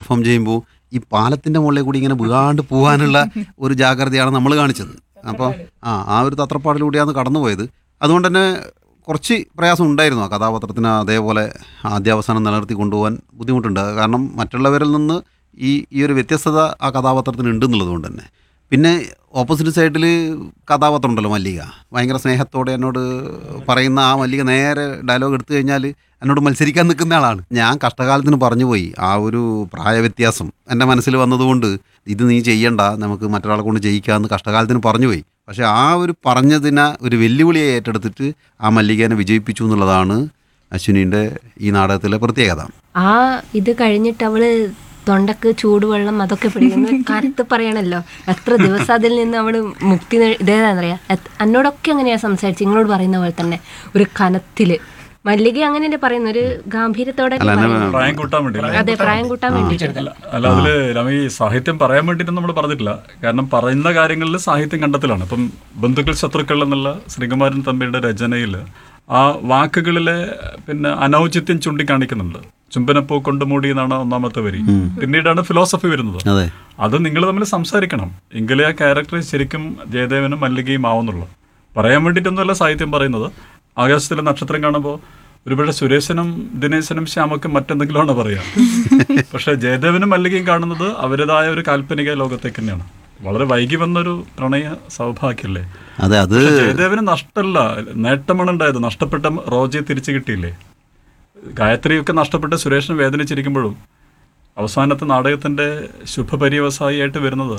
Perform ചെയ്യുമ്പോൾ ഈ പാലത്തിൻ്റെ മുകളിൽ കൂടി ഇങ്ങനെ വീഴാണ്ട് പോകാനുള്ള ഒരു ജാഗ്രതയാണ് നമ്മൾ കാണിച്ചത്. അപ്പോൾ ആ ഒരു തത്രപ്പാടിലൂടെയാണ് കടന്നുപോയത്. അതുകൊണ്ട് തന്നെ കുറച്ച് പ്രയാസം ഉണ്ടായിരുന്നു ആ കഥാപാത്രത്തിന് അതേപോലെ ആദ്യാവസാനം നിലനിർത്തി കൊണ്ടുപോകാൻ ബുദ്ധിമുട്ടുണ്ട്. കാരണം മറ്റുള്ളവരിൽ നിന്ന് ഈ ഒരു വ്യത്യസ്തത ആ കഥാപാത്രത്തിന് ഉണ്ടെന്നുള്ളത് കൊണ്ട് തന്നെ. പിന്നെ ഓപ്പോസിറ്റ് സൈഡിൽ കഥാപാത്രം ഉണ്ടല്ലോ മല്ലിക, ഭയങ്കര സ്നേഹത്തോടെ എന്നോട് പറയുന്ന ആ മല്ലിക നേരെ ഡയലോഗ് എടുത്തു കഴിഞ്ഞാൽ എന്നോട് മത്സരിക്കാൻ നിൽക്കുന്ന ആളാണ്. ഞാൻ കഷ്ടകാലത്തിന് പറഞ്ഞു പോയി, ആ ഒരു പ്രായവ്യത്യാസം എൻ്റെ മനസ്സിൽ വന്നതുകൊണ്ട് ഇത് നീ ചെയ്യണ്ട, നമുക്ക് മറ്റൊരാളെ കൊണ്ട് ചെയ്യിക്കാമെന്ന് കഷ്ടകാലത്തിന് പറഞ്ഞു പോയി. പക്ഷേ ആ ഒരു പറഞ്ഞതിനെ ഒരു വെല്ലുവിളിയെ ഏറ്റെടുത്തിട്ട് ആ മല്ലികേനെ വിജയിപ്പിച്ചു എന്നുള്ളതാണ് അശ്വിനീൻ്റെ ഈ നാടകത്തിലെ പ്രത്യേകത. ആ ഇത് കഴിഞ്ഞിട്ട് അവള് തൊണ്ടക്ക് ചൂടുവെള്ളം അതൊക്കെ പിടിക്കുന്നു കരുത്ത് പറയണല്ലോ. എത്ര ദിവസം അതിൽ നിന്ന് അവള് മുക്തി ഇതേതാന്നറിയാ. എന്നോടൊക്കെ അങ്ങനെയാ സംസാരിച്ചു, നിങ്ങളോട് പറയുന്ന പോലെ തന്നെ ഒരു കനത്തില്. മല്ലിക അങ്ങനെ പറയുന്ന ഒരു ഗാംഭീര്യത്തോടെ പ്രായം കൂട്ടാൻ വേണ്ടി. അതെ, പ്രായം കൂട്ടാൻ വേണ്ടിട്ട്. അല്ല, അതില് രമ ഈ സാഹിത്യം പറയാൻ വേണ്ടിയിട്ട് നമ്മൾ പറഞ്ഞിട്ടില്ല. കാരണം പറയുന്ന കാര്യങ്ങളിൽ സാഹിത്യം കണ്ടെത്തലാണ്. ഇപ്പം ബന്ധുക്കൾ ശത്രുക്കൾ എന്നുള്ള ശ്രീകുമാരൻ തമ്പിയുടെ രചനയിൽ ആ വാക്കുകളിലെ പിന്നെ അനൗചിത്യം ചൂണ്ടിക്കാണിക്കുന്നുണ്ട്. ചുംബനപ്പൂ കൊണ്ടുമൂടി എന്നാണ് ഒന്നാമത്തെ വരി. പിന്നീടാണ് ഫിലോസഫി വരുന്നത്. അത് നിങ്ങൾ തമ്മിൽ സംസാരിക്കണം, എങ്കിലേ ആ ക്യാരക്ടർ ശരിക്കും ജയദേവനും മല്ലികയും ആവുന്നുള്ളൂ. പറയാൻ വേണ്ടിയിട്ടൊന്നുമല്ല സാഹിത്യം പറയുന്നത്. ആകാശത്തിലെ നക്ഷത്രം കാണുമ്പോൾ ഒരുപക്ഷെ സുരേശനും ദിനേശനും ശ്യാമക്കും മറ്റെന്തെങ്കിലുമാണ് പറയാം. പക്ഷെ ജയദേവനും മല്ലികയും കാണുന്നത് അവരുടേതായ ഒരു കാൽപ്പനിക ലോകത്തേക്ക് തന്നെയാണ്. വളരെ വൈകി വന്നൊരു പ്രണയ സൗഭാഗ്യല്ലേ. ജയദേവന് നഷ്ടമല്ല, നേട്ടമാണ് ഉണ്ടായത്. നഷ്ടപ്പെട്ട റോജയെ തിരിച്ചു കിട്ടിയില്ലേ. ഗായത്രിയൊക്കെ നഷ്ടപ്പെട്ട് സുരേഷിന് വേദനിച്ചിരിക്കുമ്പോഴും അവസാനത്തെ നാടകത്തിന്റെ ശുഭപര്യവസായിയായിട്ട് വരുന്നത്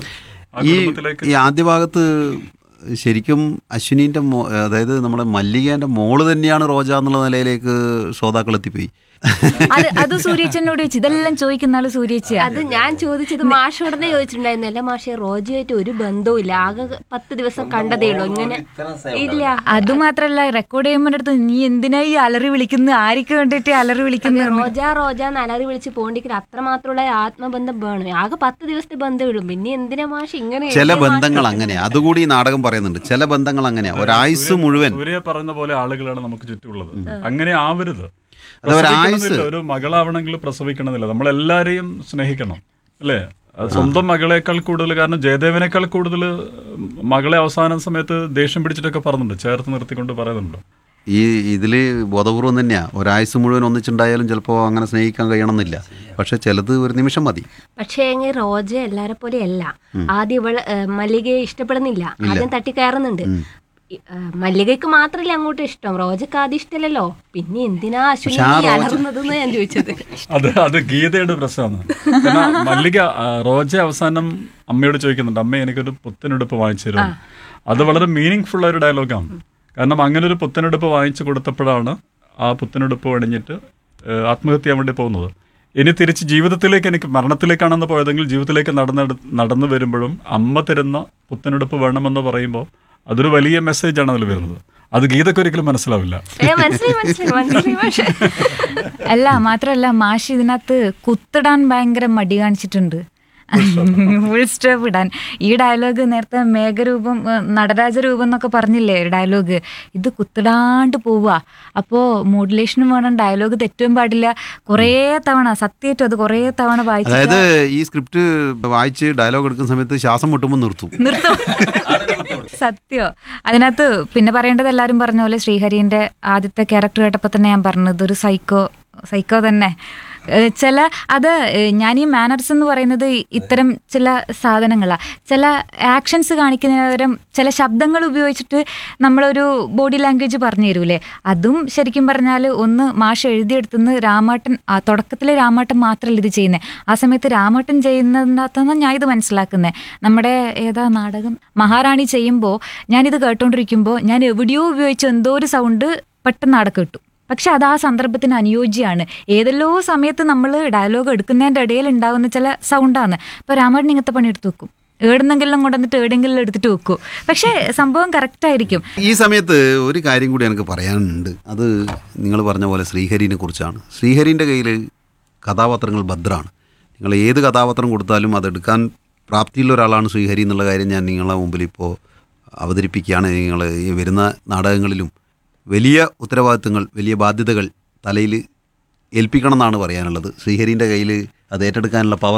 ഈ ആദ്യ ഭാഗത്ത് ശരിക്കും അശ്വിനീൻ്റെ അതായത് നമ്മുടെ മല്ലികേൻ്റെ മോള് തന്നെയാണ് റോജ എന്നുള്ള നിലയിലേക്ക് ശ്രോതാക്കൾ എത്തിപ്പോയി. അത് സൂര്യച്ചനോട് ചോദിച്ചു. ഇതെല്ലാം ചോദിക്കുന്ന ആള് സൂര്യച്ച. അത് ഞാൻ ചോദിച്ചത് മാഷോടനെ ചോദിച്ചിട്ടുണ്ടായിരുന്നല്ല. മാഷെ റോജയായിട്ട് ഒരു ബന്ധവും ഇല്ല, ആകെ 10 ദിവസം കണ്ടതേ ഉള്ളൂ. ഇങ്ങനെ ഇല്ല. അതുമാത്രല്ല, റെക്കോർഡ് ചെയ്യുമ്പോൾ അടുത്ത് നീ എന്തിനാ ഈ അലറി വിളിക്കുന്നത്, ആർക്ക് വേണ്ടിട്ട് അലറി വിളിക്കുന്നത്, റോജ എന്ന് അലറി വിളിച്ച് പോണ്ടിക്കില്ല. അത്രമാത്രമുള്ള ആത്മബന്ധം വേണം. ആകെ 10 ദിവസത്തെ ബന്ധം ഇടും. പിന്നെ എന്തിനാ മാഷ് ഇങ്ങനെ? ചില ബന്ധങ്ങൾ അങ്ങനെയാ, അതുകൂടി നാടകം പറയുന്നുണ്ട്. ചില ബന്ധങ്ങൾ അങ്ങനെയാ, ഒരായുസ് മുഴുവൻ. സൂര്യ പറയുന്ന പോലെ ആളുകളാണ് നമുക്ക് ചുറ്റുമുള്ളത്. അങ്ങനെ ആവരുത്. ഒരു മകളാവണമെങ്കിൽ പ്രസവിക്കണമെന്നില്ല. നമ്മളെല്ലാരെയും സ്നേഹിക്കണം, അല്ലേ? സ്വന്തം മകളെക്കാൾ കൂടുതൽ, കാരണം ജയദേവനേക്കാൾ കൂടുതൽ മകളെ അവസാന സമയത്ത് ദേഷ്യം പിടിച്ചിട്ടൊക്കെ പറഞ്ഞിട്ടുണ്ട്, ചേർത്ത് നിർത്തിക്കൊണ്ട് പറയുന്നുണ്ട്. ഇതിൽ ബോധപൂർവം തന്നെയാ. ഒരായുസ് മുഴുവൻ ഒന്നിച്ചുണ്ടായാലും ചിലപ്പോൾ അങ്ങനെ സ്നേഹിക്കാൻ കഴിയണമെന്നില്ല. പക്ഷെ ചിലത് ഒരു നിമിഷം മതി. പക്ഷേ റോജ എല്ലാരെ പോലെയല്ല. ആദ്യം ഇവള് മല്ലികയെ ഇഷ്ടപ്പെടുന്നില്ല, ആദ്യം തട്ടിക്കയറുന്നുണ്ട്. മല്ലികയ്ക്ക് മാത്രമല്ല അങ്ങോട്ട് ഇഷ്ടം, റോജക്ക് ആദ്യം ഇഷ്ടമല്ലല്ലോ. പിന്നെ എന്തിനാ അശ്വിനി അലറുന്നതെന്ന് ഞാൻ ചോദിച്ചത്. അത് ഗീതയുടെ പ്രശ്നമാണ്. കാരണം മല്ലിക റോജ അവസാനം അമ്മയോട് ചോദിക്കുന്നുണ്ട്, അമ്മ എനിക്കൊരു പുത്തനുടുപ്പ് വാങ്ങിച്ചു തരും. അത് വളരെ മീനിങ് ഫുൾ ആയ ഒരു ഡയലോഗാണ്. കാരണം അങ്ങനെ ഒരു പുത്തനുടുപ്പ് വാങ്ങിച്ചു കൊടുത്തപ്പോഴാണ് ആ പുത്തനുടുപ്പ് അണിഞ്ഞിട്ട് ആത്മഹത്യ ചെയ്യാൻ വേണ്ടി പോകുന്നത്. ഇനി തിരിച്ച് ജീവിതത്തിലേക്ക്, എനിക്ക് മരണത്തിലേക്കാണെന്ന് പോയതെങ്കിൽ ജീവിതത്തിലേക്ക് നടന്നു വരുമ്പോഴും അമ്മ തരുന്ന പുത്തനുടുപ്പ് വേണമെന്ന് പറയുമ്പോൾ അതൊരു വലിയ മെസ്സേജാണ് അതിൽ വരുന്നത്. അത് ഗീതക്ക് ഒരിക്കലും മനസ്സിലാവില്ല. അല്ല, മാത്രല്ല മാഷ് ഇതിനകത്ത് കുത്തിടാൻ ഭയങ്കര മടി കാണിച്ചിട്ടുണ്ട്. ഫുൾ സ്റ്റോപ്പ് ഇടാൻ. ഈ ഡയലോഗ് നേരത്തെ മേഘരൂപം നടരാജരൂപം എന്നൊക്കെ പറഞ്ഞില്ലേ ഒരു ഡയലോഗ്, ഇത് കുത്തിടാണ്ട് പോവുക. അപ്പോൾ മോഡുലേഷനും വേണം, ഡയലോഗ് തെറ്റും പാടില്ല. കുറേ തവണ സത്യമായിട്ടും അത് കുറേ തവണ വായിച്ചു. അതായത് ഈ സ്ക്രിപ്റ്റ് വായിച്ച് ഡയലോഗ് എടുക്കുന്ന സമയത്ത് ശ്വാസം മുട്ടുമ്പോൾ നിർത്തും. സത്യോ. അതിനകത്ത് പിന്നെ പറയേണ്ടത് എല്ലാവരും പറഞ്ഞ പോലെ ശ്രീഹരിന്റെ ആദ്യത്തെ ക്യാരക്ടർ കേട്ടപ്പോൾ തന്നെ ഞാൻ പറഞ്ഞത് ഒരു സൈക്കോ തന്നെ. ഞാൻ ഈ മാനർസ് എന്ന് പറയുന്നത് ഇത്തരം ചില സാധനങ്ങളാണ്. ചില ആക്ഷൻസ് കാണിക്കുന്നവരും ചില ശബ്ദങ്ങൾ ഉപയോഗിച്ചിട്ട് നമ്മളൊരു ബോഡി ലാംഗ്വേജ് പറഞ്ഞു തരൂലേ, അതും ശരിക്കും പറഞ്ഞാൽ ഒന്ന് മാഷ് എഴുതിയെടുത്തുനിന്ന് രാമേട്ടൻ തുടക്കത്തിൽ രാമേട്ടൻ മാത്രമല്ല ഇത് ചെയ്യുന്നത്. ആ സമയത്ത് രാമേട്ടൻ ചെയ്യുന്നതിനകത്താണ് ഞാൻ ഇത് മനസ്സിലാക്കുന്നത്. നമ്മുടെ ഏതാ നാടകം മഹാറാണി ചെയ്യുമ്പോൾ ഞാനിത് കേട്ടോണ്ടിരിക്കുമ്പോൾ ഞാൻ എവിടെയോ ഉപയോഗിച്ച എന്തോ ഒരു സൗണ്ട് പെട്ടെന്ന് അവിടെ കേട്ടു. പക്ഷെ അത് ആ സന്ദർഭത്തിന് അനുയോജ്യമാണ്. ഏതെല്ലോ സമയത്ത് നമ്മൾ ഡയലോഗ് എടുക്കുന്നതിൻ്റെ ഇടയിൽ ഉണ്ടാകുന്ന ചില സൗണ്ടാണ്. ഇപ്പോൾ രാമേട്ടൻ ഇങ്ങനത്തെ പണി എടുത്ത് വെക്കും, ഏടെന്നെങ്കിലും കൊണ്ടുവന്നിട്ട് ഏടെങ്കിലും എടുത്തിട്ട് വെക്കും. പക്ഷേ സംഭവം കറക്റ്റായിരിക്കും. ഈ സമയത്ത് ഒരു കാര്യം കൂടി എനിക്ക് പറയാനുണ്ട്. അത് നിങ്ങൾ പറഞ്ഞ പോലെ ശ്രീഹരിനെ കുറിച്ചാണ്. ശ്രീഹരിൻ്റെ കയ്യിൽ കഥാപാത്രങ്ങൾ ഭദ്രമാണ്. നിങ്ങൾ ഏത് കഥാപാത്രം കൊടുത്താലും അതെടുക്കാൻ പ്രാപ്തിയുള്ള ഒരാളാണ് ശ്രീഹരി എന്നുള്ള കാര്യം ഞാൻ നിങ്ങളെ മുമ്പിൽ ഇപ്പോൾ അവതരിപ്പിക്കുകയാണ്. നിങ്ങൾ ഈ വരുന്ന നാടകങ്ങളിലും വലിയ ഉത്തരവാദിത്തങ്ങൾ, വലിയ ബാധ്യതകൾ തലയിൽ ഏൽപ്പിക്കണം എന്നാണ് പറയാനുള്ളത്. ശ്രീഹരിൻ്റെ കയ്യിൽ അത് ഏറ്റെടുക്കാനുള്ള പവർ